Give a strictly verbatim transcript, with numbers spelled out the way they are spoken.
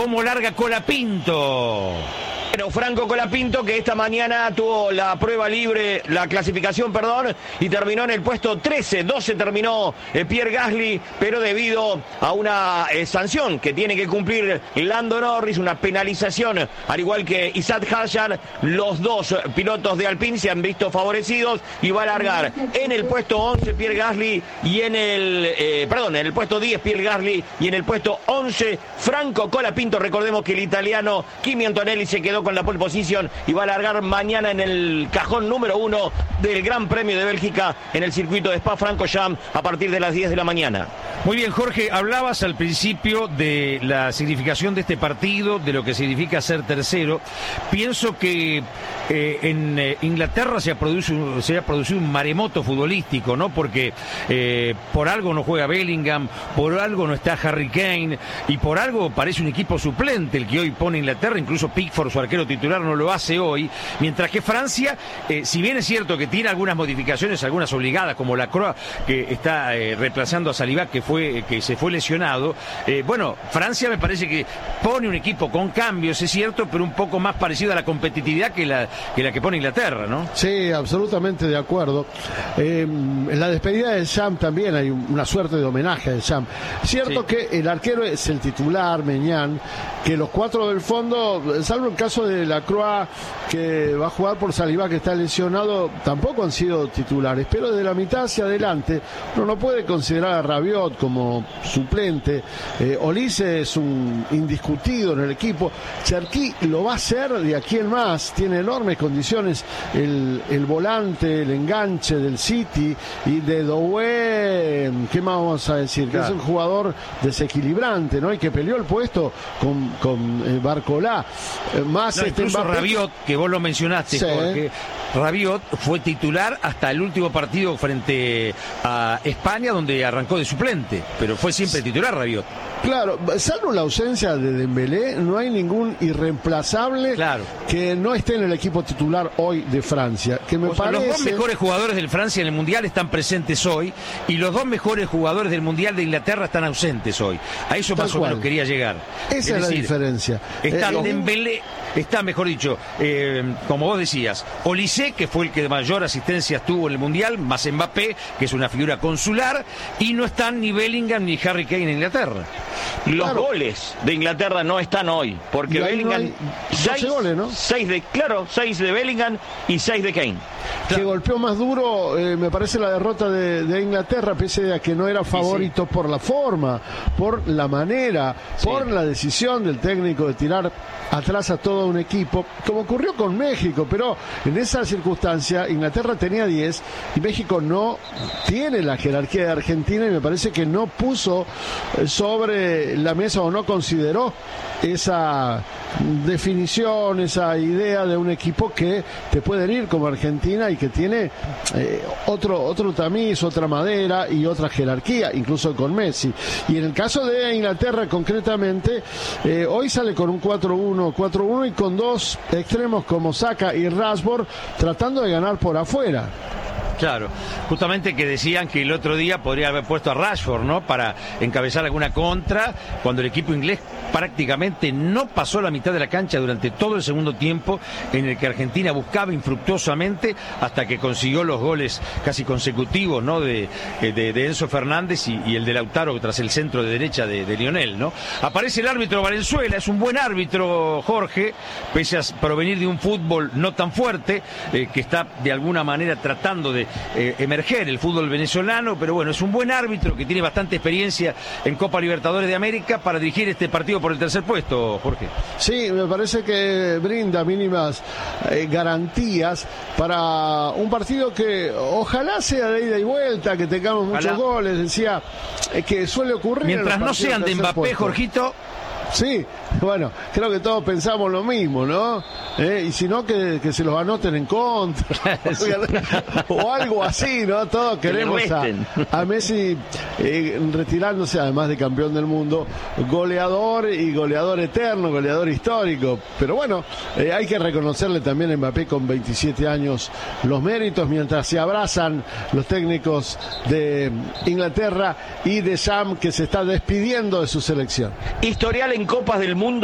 ¿Cómo larga Colapinto? Bueno, Franco Colapinto, que esta mañana tuvo la prueba libre, la clasificación, perdón, y terminó en el puesto trece, doce terminó eh, Pierre Gasly, pero debido a una eh, sanción que tiene que cumplir Lando Norris, una penalización, al igual que Isaac Hadjar, los dos pilotos de Alpine se han visto favorecidos y va a largar en el puesto once Pierre Gasly y en el, eh, perdón, en el puesto diez Pierre Gasly y en el puesto once Franco Colapinto. Recordemos que el italiano Kimi Antonelli se quedó con la pole position y va a largar mañana en el cajón número uno del Gran Premio de Bélgica en el circuito de Spa-Francorchamps a partir de las diez de la mañana. Muy bien, Jorge, hablabas al principio de la significación de este partido, de lo que significa ser tercero. Pienso que eh, en eh, Inglaterra se ha, producido, se ha producido un maremoto futbolístico, ¿no? Porque eh, por algo no juega Bellingham, por algo no está Harry Kane y por algo parece un equipo suplente el que hoy pone Inglaterra, incluso Pickford, su arquero titular, no lo hace hoy, mientras que Francia, eh, si bien es cierto que tiene algunas modificaciones, algunas obligadas, como la Croix, que está eh, reemplazando a Saliba, que fue que se fue lesionado, eh, bueno, Francia me parece que pone un equipo con cambios, es cierto, pero un poco más parecido a la competitividad que la que, la que pone Inglaterra, ¿no? Sí, absolutamente de acuerdo. Eh, en la despedida de Deschamps también hay una suerte de homenaje a Deschamps. Cierto sí. que el arquero es el titular, Maignan, que los cuatro del fondo, salvo el caso de la Croix, que va a jugar por Saliba, que está lesionado, tampoco han sido titulares, pero de la mitad hacia adelante uno no puede considerar a Rabiot como suplente. eh, Olise es un indiscutido en el equipo. Cherki lo va a hacer de aquí en más, tiene enormes condiciones el, el volante, el enganche del City, y de Doué, ¿qué más vamos a decir? Claro. Que es un jugador desequilibrante, ¿no? Y que peleó el puesto con, con eh, Barcolá. Eh, más no, este incluso Mbappé... Rabiot, que vos lo mencionaste, sí. Jorge. Rabiot fue titular hasta el último partido frente a España, donde arrancó de suplente, pero fue siempre titular Rabiot. Claro, salvo la ausencia de Dembélé, no hay ningún irreemplazable claro. que no esté en el equipo titular hoy de Francia. Que me o sea, parece... Los dos mejores jugadores del Francia en el Mundial están presentes hoy, y los dos mejores jugadores del Mundial de Inglaterra están ausentes hoy. A eso Tal más cual. o menos quería llegar. Esa es, es decir, la diferencia. Está eh, Dembélé, está, mejor dicho, eh, como vos decías, Olise, que fue el que mayor asistencia tuvo en el Mundial, más Mbappé, que es una figura consular, y no están ni Bellingham ni Harry Kane en Inglaterra. Los claro. goles de Inglaterra no están hoy, porque Bellingham, no seis, goles, ¿no? seis de, claro, seis de Bellingham y seis de Kane. Que claro. golpeó más duro, eh, me parece, la derrota de, de Inglaterra, pese a que no era favorito sí, sí. por la forma, por la manera, sí. por la decisión del técnico de tirar atrás a todo un equipo, como ocurrió con México, pero en esa circunstancia Inglaterra tenía diez y México no tiene la jerarquía de Argentina, y me parece que no puso sobre la mesa o no consideró esa definición, esa idea de un equipo que te puede herir como Argentina y que tiene eh, otro, otro tamiz, otra madera y otra jerarquía, incluso con Messi. Y en el caso de Inglaterra concretamente, eh, hoy sale con un cuatro uno cuatro uno y con dos extremos como Saka y Rashford tratando de ganar por afuera. Claro, justamente que decían que el otro día podría haber puesto a Rashford, ¿no?, para encabezar alguna contra, cuando el equipo inglés prácticamente no pasó la mitad de la cancha durante todo el segundo tiempo, en el que Argentina buscaba infructuosamente hasta que consiguió los goles casi consecutivos, ¿no?, de, de, de Enzo Fernández y, y el de Lautaro tras el centro de derecha de, de Lionel, ¿no? Aparece el árbitro Valenzuela, es un buen árbitro, Jorge, pese a provenir de un fútbol no tan fuerte, eh, que está de alguna manera tratando de Eh, emerger el fútbol venezolano, pero bueno, es un buen árbitro que tiene bastante experiencia en Copa Libertadores de América para dirigir este partido por el tercer puesto, Jorge. Sí, me parece que brinda mínimas eh, garantías para un partido que ojalá sea de ida y vuelta, que tengamos ojalá. muchos goles, decía, eh, que suele ocurrir. Mientras no sean de Mbappé, puesto. Jorgito. Sí, bueno, creo que todos pensamos lo mismo, ¿no? ¿Eh? Y si no, que, que se los anoten en contra o algo así, ¿no? Todos queremos a, a Messi eh, retirándose, además de campeón del mundo, goleador y goleador eterno, goleador histórico. Pero bueno, eh, hay que reconocerle también a Mbappé con veintisiete años los méritos, mientras se abrazan los técnicos de Inglaterra y de Deschamps, que se está despidiendo de su selección. Historial en Copas del Mundo.